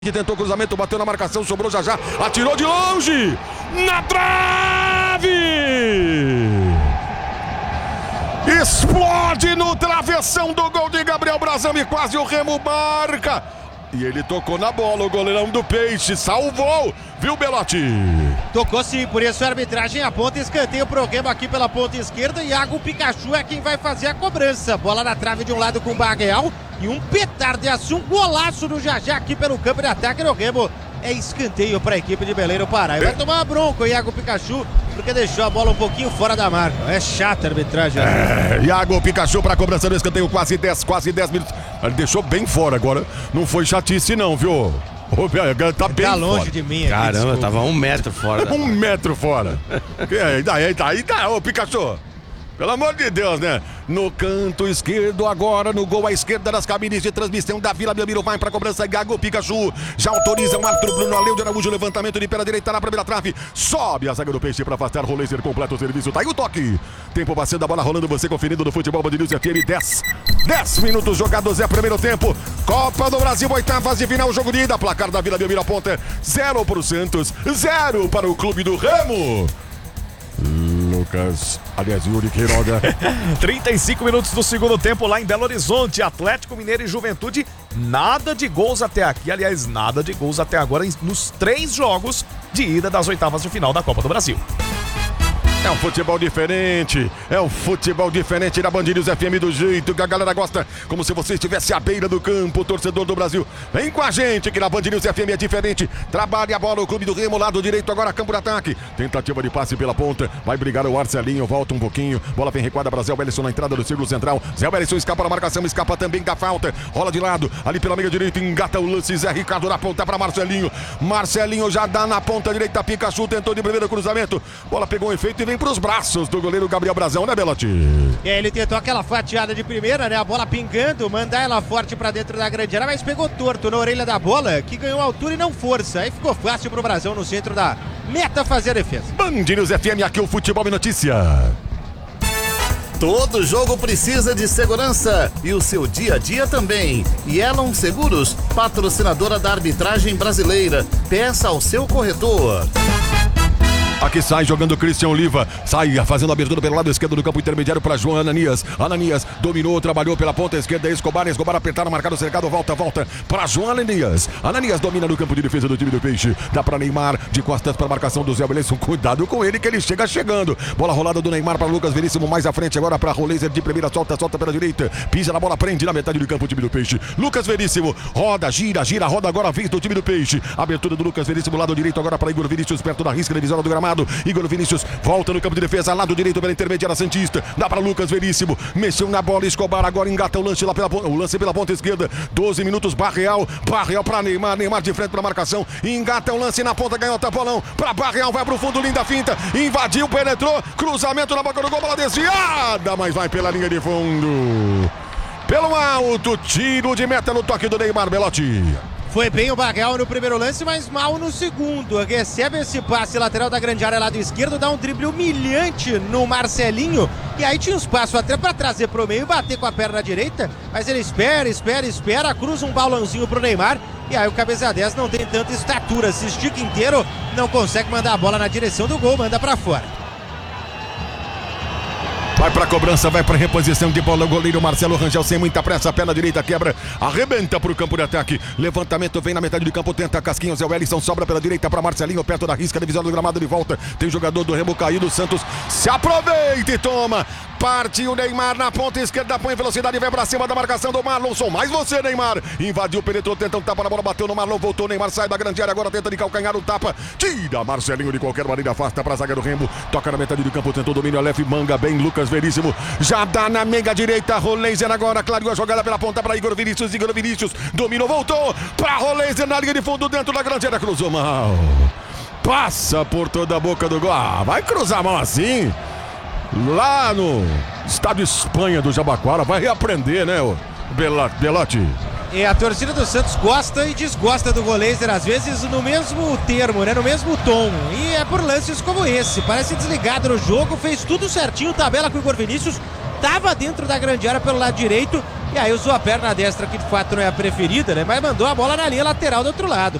Que tentou cruzamento, bateu na marcação, sobrou já, atirou de longe, na trave! Explode no travessão do gol de Gabriel Brazão e quase o Remo marca. E ele tocou na bola, o goleirão do Peixe, salvou, viu, Belotti? Tocou sim, por isso a arbitragem aponta escanteio pro Remo aqui pela ponta esquerda. Iago Pikachu é quem vai fazer a cobrança. Bola na trave de um lado com o Barreal e um petardaço, um golaço do Jajá aqui pelo campo de ataque do Remo. É escanteio para a equipe de Belém do Pará. E vai tomar uma bronca o Iago Pikachu, porque deixou a bola um pouquinho fora da marca. É chata a arbitragem. Iago Pikachu para a cobrança do escanteio, quase 10 minutos. Ele deixou bem fora agora. Não foi chatice não, viu? Tá bem tá longe fora. de mim aqui, Caramba, desculpa. tava 1 metro fora. 1 metro fora. Aí tá, ô Pikachu. Pelo amor de Deus, né? No canto esquerdo agora, no gol à esquerda das cabines de transmissão da Vila Belmiro, vai pra cobrança, Iago Pikachu. Já autoriza o árbitro Bruno Aleu de Araújo, levantamento de pela direita na primeira trave. Sobe a zaga do Peixe pra afastar, Roleiser completa o serviço. Tá aí o toque. Tempo passando, a bola rolando, você conferindo no futebol Band News FM. 10 minutos jogados, é primeiro tempo. Copa do Brasil, oitavas de final, jogo de ida. Placar da Vila Belmiro aponta 0 pro Santos, 0 para o clube do Remo. Lucas, aliás, Yuri Queiroga. 35 minutos do segundo tempo lá em Belo Horizonte, Atlético Mineiro e Juventude, nada de gols até aqui, aliás, nada de gols até agora nos 3 jogos de ida das oitavas de final da Copa do Brasil. É um futebol diferente, da Band News FM, do jeito que a galera gosta, como se você estivesse à beira do campo, torcedor do Brasil. Vem com a gente que na Band News FM é diferente. Trabalha a bola, o clube do Remo, lado direito agora, campo de ataque. Tentativa de passe pela ponta, vai brigar o Marcelinho, volta um pouquinho, bola vem recuada para Zé Wellison na entrada do círculo central. Zé Wellison escapa na marcação, escapa também da falta, rola de lado, ali pela meia direita, engata o lance, Zé Ricardo na ponta para Marcelinho. Marcelinho já dá na ponta direita, Pikachu tentou de primeiro cruzamento, bola pegou um efeito e vem pros braços do goleiro Gabriel Brazão, né, Belotti? E aí ele tentou aquela fatiada de primeira, né? A bola pingando, mandar ela forte pra dentro da grande área, mas pegou torto na orelha da bola, que ganhou altura e não força. Aí ficou fácil pro Brazão no centro da meta fazer a defesa. Band News FM, aqui o Futebol e Notícia. Todo jogo precisa de segurança e o seu dia a dia também. Yellow Seguros, patrocinadora da arbitragem brasileira. Peça ao seu corretor. Aqui sai jogando Christian Oliva, sai fazendo a abertura pelo lado esquerdo do campo intermediário para João Ananias. Ananias dominou, trabalhou pela ponta esquerda, Escobar apertaram, marcado, cercado, volta para João Ananias. Ananias domina no campo de defesa do time do Peixe, dá para Neymar, de costas para a marcação do Zé Wellison, cuidado com ele que ele chega chegando. Bola rolada do Neymar para Lucas Veríssimo, mais à frente agora para Roleiser de primeira, solta pela direita, pisa na bola, prende na metade do campo o time do Peixe. Lucas Veríssimo, roda, gira, roda agora a vez do time do Peixe. Abertura do Lucas Veríssimo, lado direito agora para Igor Vinícius, perto da risca divisória do gramado. Igor Vinícius volta no campo de defesa, lado direito pela intermediária santista, dá para Lucas Veríssimo, mexeu na bola, Escobar agora engata o lance lá pela ponta esquerda, 12 minutos, Barreal para Neymar de frente para a marcação, engata o lance na ponta, ganhou o tapolão para Barreal, vai pro fundo, linda finta, invadiu, penetrou, cruzamento na boca do gol, bola desviada, mas vai pela linha de fundo, pelo alto, tiro de meta no toque do Neymar, Belotti. Foi bem o Barreal no primeiro lance, mas mal no segundo. Recebe esse passe lateral da grande área lado esquerdo, dá um drible humilhante no Marcelinho. E aí tinha um espaço até para trazer pro meio e bater com a perna direita. Mas ele espera, cruza um balãozinho pro Neymar. E aí o camisa 10 não tem tanta estatura, se estica inteiro, não consegue mandar a bola na direção do gol, manda para fora. Vai pra cobrança, vai pra reposição de bola, o goleiro Marcelo Rangel sem muita pressa, perna direita quebra, arrebenta pro campo de ataque, levantamento vem na metade do campo, tenta Casquinhos, Zé Wellison sobra pela direita pra Marcelinho, perto da risca, divisória do gramado de volta, tem jogador do Remo caído, Santos se aproveita e toma, partiu Neymar na ponta esquerda, põe velocidade, vem pra cima da marcação do Marlon, sou mais você Neymar, invadiu, penetrou, tenta um tapa na bola, bateu no Marlon, voltou, Neymar sai da grande área, agora tenta de calcanhar o tapa, tira Marcelinho de qualquer maneira, afasta pra zaga do Remo, toca na metade do campo, tentou domínio, Aleph, manga bem, Lucas Veríssimo, já dá na mega direita, Roleiser agora, clareou a jogada pela ponta para Igor Vinícius, dominou, voltou para Roleiser na linha de fundo, dentro da grande área, cruzou mal, passa por toda a boca do gol, vai cruzar mal assim, lá no estádio Espanha do Jabaquara, vai reaprender, né, o Belotti? E a torcida do Santos gosta e desgosta do Roleiser, às vezes no mesmo termo, né? No mesmo tom. E é por lances como esse. Parece desligado no jogo, fez tudo certinho, tabela com o Igor Vinícius, estava dentro da grande área pelo lado direito, E aí usou a perna destra, que de fato não é a preferida, né? Mas mandou a bola na linha lateral do outro lado.